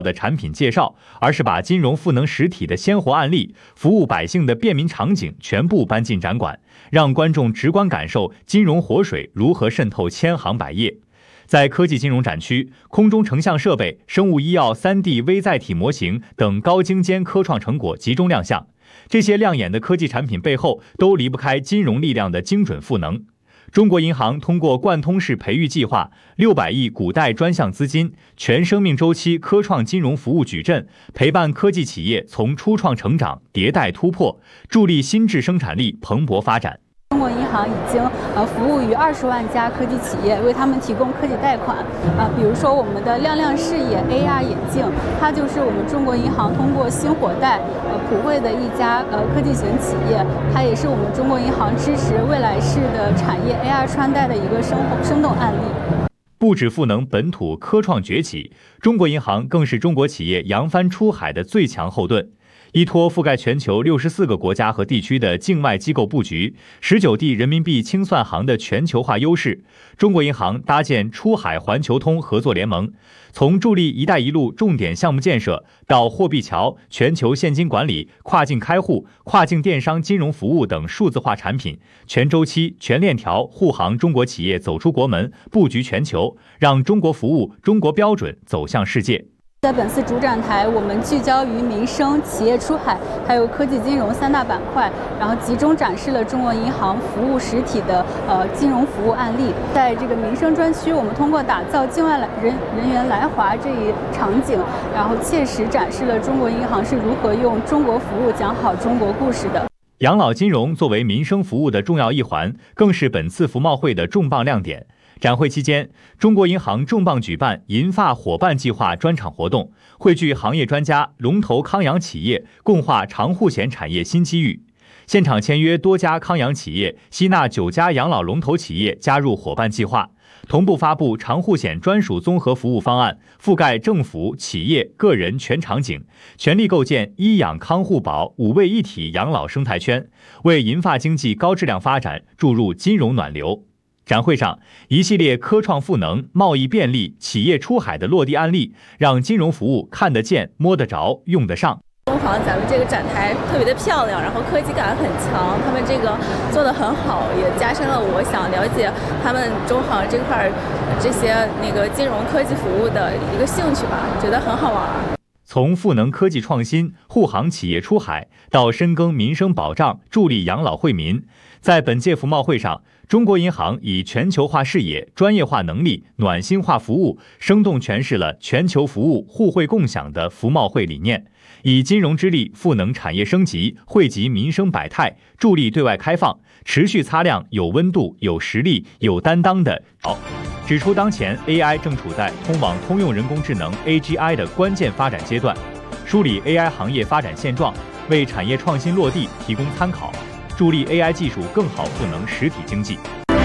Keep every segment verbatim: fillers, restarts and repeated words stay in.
的产品介绍，而是把金融赋能实体的鲜活案例、服务百姓的便民场景全部搬进展馆，让观众直观感受金融活水如何渗透千行百业。在科技金融展区，空中成像设备、生物医药 三 D 微载体模型等高精尖科创成果集中亮相。这些亮眼的科技产品背后，都离不开金融力量的精准赋能。中国银行通过贯通式培育计划、六百亿股贷专项资金、全生命周期科创金融服务矩阵，陪伴科技企业从初创成长、迭代突破，助力新质生产力蓬勃发展。 中国银行已经呃服务于二十万家科技企业，为他们提供科技贷款。啊、呃，比如说我们的亮亮视野 A R 眼镜，它就是我们中国银行通过星火贷呃普惠的一家呃科技型企业，它也是我们中国银行支持未来式的产业 A R 穿戴的一个生活生动案例。 不止赋能本土科创崛起，中国银行更是中国企业扬帆出海的最强后盾。依托覆盖全球六十四个国家和地区的境外机构布局，十九地人民币清算行的全球化优势，中国银行搭建出海环球通合作联盟，从助力“一带一路”重点项目建设到货币桥、全球现金管理、跨境开户、跨境电商金融服务等数字化产品，全周期、全链条护航中国企业走出国门，布局全球，让中国服务、中国标准走向世界。 在本次主展台，我们聚焦于民生、企业出海，还有科技金融三大板块，然后集中展示了中国银行服务实体的呃金融服务案例。在这个民生专区，我们通过打造境外来人人员来华这一场景，然后切实展示了中国银行是如何用中国服务讲好中国故事的。 养老金融作为民生服务的重要一环，更是本次服贸会的重磅亮点。展会期间，中国银行重磅举办银发伙伴计划专场活动，汇聚行业专家、龙头康养企业，共话长护险产业新机遇。现场签约多家康养企业，吸纳九家养老龙头企业加入伙伴计划，同步发布长护险专属综合服务方案，覆盖政府、企业、个人全场景，全力构建医养康护保五位一体养老生态圈，为银发经济高质量发展注入金融暖流。展会上，一系列科创赋能、贸易便利、企业出海的落地案例，让金融服务看得见、摸得着、用得上。 中行咱们这个展台特别的漂亮，然后科技感很强，他们这个做得很好，也加深了我想了解他们中行这块这些那个金融科技服务的一个兴趣吧，觉得很好玩。 从赋能科技创新、护航企业出海，到深耕民生保障、助力养老惠民，在本届服贸会上，中国银行以全球化视野、专业化能力、暖心化服务，生动诠释了全球服务互惠共享的服贸会理念，以金融之力赋能产业升级，惠及民生百态，助力对外开放，持续擦亮有温度、有实力、有担当的好。指出当前 A I 正处在通往通用人工智能 A G I 的关键发展阶段，梳理 A I 行业发展现状，为产业创新落地提供参考，助力 A I 技术更好赋能实体经济。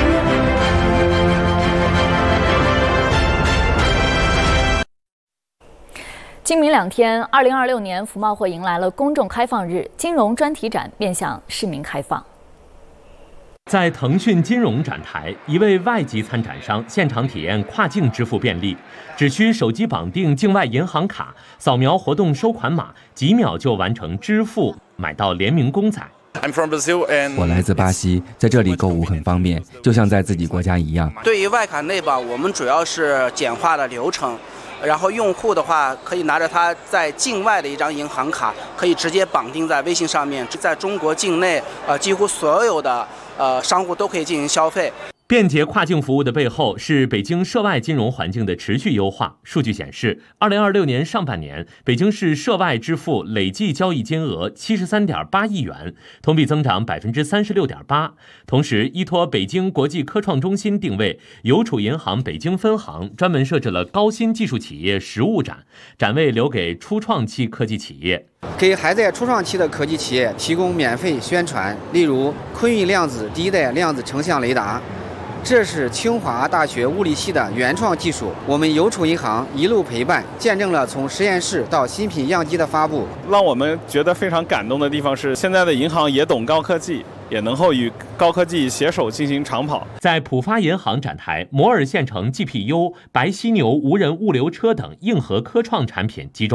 今明两天，二零二六年服贸会迎来了公众开放日，金融专题展面向市民开放。 在腾讯金融展台，一位外籍参展商现场体验跨境支付便利，只需手机绑定境外银行卡，扫描活动收款码，几秒就完成支付，买到联名公仔。 我来自巴西，在这里购物很方便，就像在自己国家一样。 对于外卡内保，我们主要是简化了流程，然后用户的话可以拿着他在境外的一张银行卡，可以直接绑定在微信上面，在中国境内，呃，几乎所有的呃商户都可以进行消费。 便捷跨境服务的背后是北京涉外金融环境的持续优化。数据显示，二零二六年上半年，北京市涉外支付累计交易金额七十三点八亿元，同比增长百分之三十六点八。同时，依托北京国际科创中心定位，邮储银行北京分行专门设置了高新技术企业实物展，展位留给初创期科技企业。 给还在初创期的科技企业提供免费宣传，例如昆运量子第一代量子成像雷达。这是清华大学物理系的原创技术，我们邮储银行一路陪伴，见证了从实验室到新品样机的发布。 让我们觉得非常感动的地方是，现在的银行也懂高科技， 也能够与高科技携手进行长跑。 在浦发银行展台，摩尔县城 G P U、白犀牛无人物流车等硬核科创产品集中